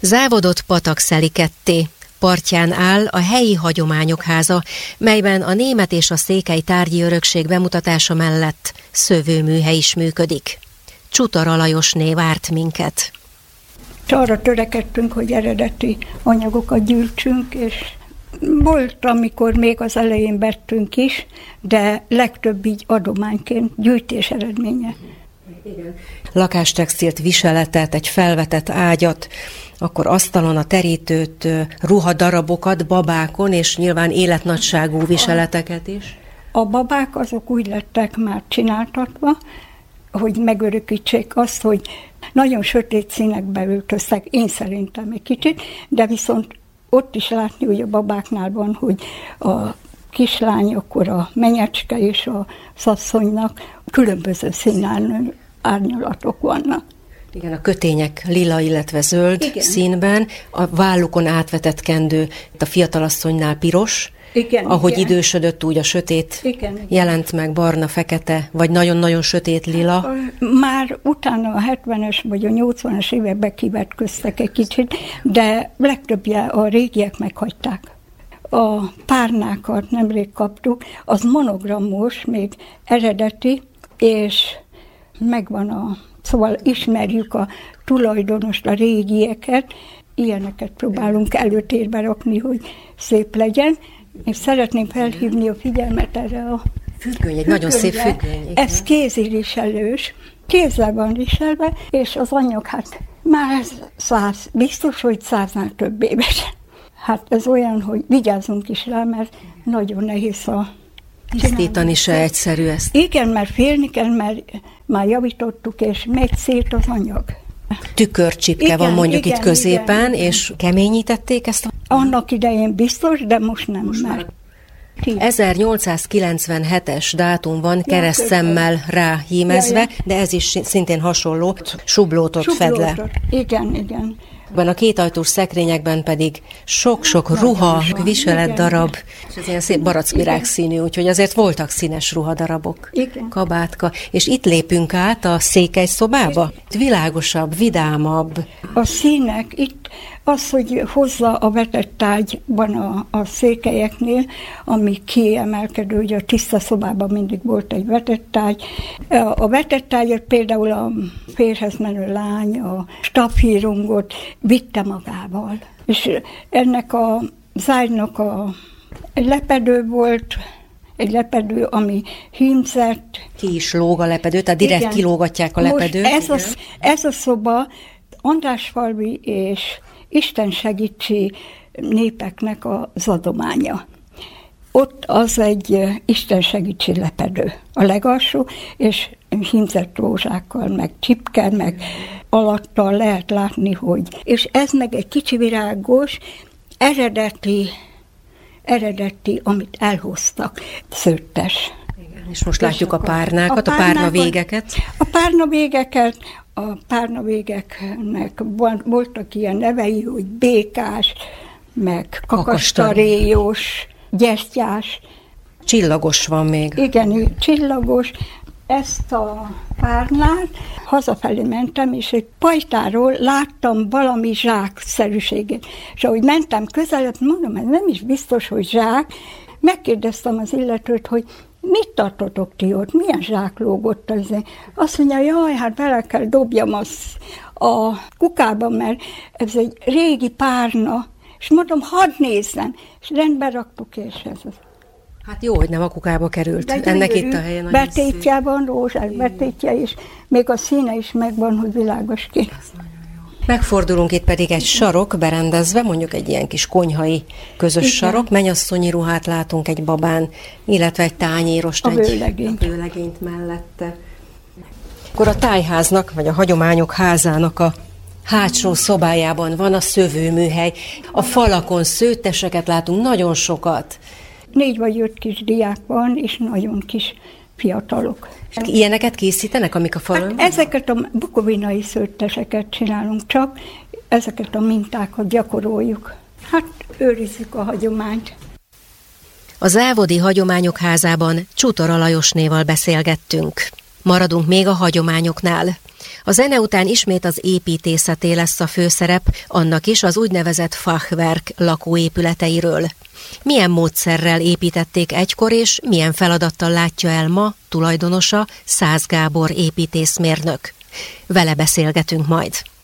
Závodott Patakszeli ketté. Partján áll a helyi hagyományok háza, melyben a német és a székely tárgyi örökség bemutatása mellett szövőműhely is működik. Csutora Lajosné várt minket. Arra törekedtünk, hogy eredeti anyagokat gyűjtsünk, és volt, amikor még az elején vettünk is, de legtöbb így adományként, gyűjtés eredménye. Igen. Lakástextilt, viseletet, egy felvetett ágyat, akkor asztalon a terítőt, ruhadarabokat, babákon, és nyilván életnagyságú viseleteket is. A babák azok úgy lettek már csináltatva, hogy megörökítsék azt, hogy nagyon sötét színekbe öltöztek, én szerintem egy kicsit, de viszont ott is látni, hogy a babáknál van, hogy a kislány, akkor a menyecske és a szasszonynak különböző árnyalatok vannak. Igen, a kötények lila, illetve zöld igen. színben, a vállukon átvetett kendő, a fiatalasszonynál piros, igen, ahogy igen. idősödött, úgy a sötét igen. jelent meg, barna, fekete, vagy nagyon-nagyon sötét lila. Már utána a 70-es vagy a 80-as években kivetköztek egy kicsit, de legtöbbje a régiek meghagyták. A párnákat nemrég kaptuk, az monogramos, még eredeti, és megvan szóval ismerjük a tulajdonost, a régieket, ilyeneket próbálunk előtérbe rakni, hogy szép legyen, és szeretném felhívni a figyelmet erre a függöny, egy nagyon szép függöny. Igen. Ez kéziriselős, kézzel van riselve, és az anyag már 100, biztos, hogy 100-nál több éves. Ez olyan, hogy vigyázzunk is rá, mert nagyon nehéz tisztítani se egyszerű ezt. Igen, mert félni kell, mert már javítottuk, és megy szét az anyag. Tükörcsipke van mondjuk itt középen, igen. És keményítették ezt? Annak idején biztos, de most nem. Már 1897-es dátum van keresztszemmel ráhímezve, de ez is szintén hasonló, sublótot fed le. Igen. A kétajtós szekrényekben pedig sok-sok ruha, viseletdarab, és ez ilyen szép barackvirág színű, úgyhogy azért voltak színes ruhadarabok, igen. kabátka. És itt lépünk át a székely szobába? Világosabb, vidámabb. A színek itt az, hogy hozza a vetett tárgyban a székelyeknél, ami kiemelkedő, hogy a tiszta szobában mindig volt egy vetett tárgy. A vetett tárgyat például a férjhez menő lány, a stafírongot vitte magával. És ennek a zágynak egy lepedő volt, egy lepedő, ami hímzett. Ki is lóg a lepedő, tehát direkt igen. kilógatják a lepedőt. Ez a szoba Andrásfalvi és Isten segítsi népeknek az adománya. Ott az egy Isten segítsi lepedő, a legalsó, és hímzett rózsákkal, meg csipkel, meg alattal lehet látni, hogy... És ez meg egy kicsi virágos, eredeti, amit elhoztak, szőttes. Igen, és most látjuk a párnákat, a párnavégeket. A párnavégeknek voltak ilyen nevei, hogy békás, meg kakastaréjos, gyertyás. Csillagos van még. Igen, csillagos. Ezt a párnát hazafelé mentem, és egy pajtáról láttam valami zsákszerűségét. És ahogy mentem közelebb, mondom, ez nem is biztos, hogy zsák. Megkérdeztem az illetőt, hogy mit tartotok ti ott? Milyen zsák lógott az? Azt mondja, jaj, bele kell dobjam a kukába, mert ez egy régi párna. És mondom, hadd nézzem. És rendbe raktuk, és ez az. Hát jó, hogy nem a kukába került. De ennek itt a helyen. Betétje van, rózsás betétje is, még a színe is megvan, hogy világos ki. Megfordulunk itt pedig egy sarok berendezve, mondjuk egy ilyen kis konyhai közös igen. sarok, mennyasszonyi ruhát látunk egy babán, illetve egy tányérost, egy vőlegényt mellette. Akkor a tájháznak, vagy a hagyományok házának a hátsó szobájában van a szövőműhely. A falakon szőtteseket látunk, nagyon sokat. 4 vagy 5 kis diák van, és nagyon kis fiatalok. Ilyeneket készítenek, amik a falon? Hát ezeket a bukovinai szőtteseket csinálunk csak, ezeket a mintákat gyakoroljuk. Hát őrizzük a hagyományt. A Závodi Hagyományok Házában Csutora Lajosnéval beszélgettünk. Maradunk még a hagyományoknál. A zene után ismét az építészeté lesz a főszerep, annak is az úgynevezett Fachwerk lakóépületeiről. Milyen módszerrel építették egykor, és milyen feladattal látja el ma tulajdonosa, Szász Gábor építészmérnök. Vele beszélgetünk majd.